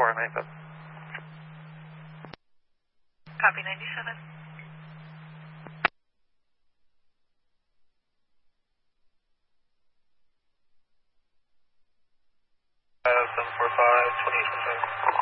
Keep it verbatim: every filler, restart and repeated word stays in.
four, Nathan. Copy ninety-seven. Uh, seven four five, twenty-eight percent.